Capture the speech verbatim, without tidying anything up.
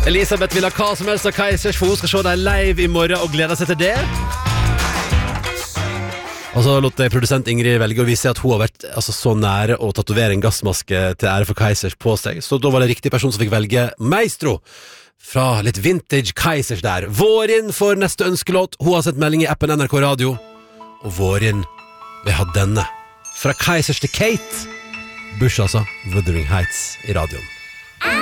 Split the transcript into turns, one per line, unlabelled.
Elisabeth vil ha hva som helst av Kaizers, for hun skal se deg live i morgen og gleder seg til det. Og så lot jeg produsent Ingrid velge, og vi ser at hun har vært altså, så nære å tatovere en gassmaske til ære for Kaizers på seg. Så da var det riktig person som fikk velge Maestro fra litt vintage Kaizers der. Vårin for neste ønskelåt. Hun har sett melding i appen N R K Radio. Og Vårin vil ha denne. Fra Kaizers til Kate Bush, altså. Wuthering Heights i radioen.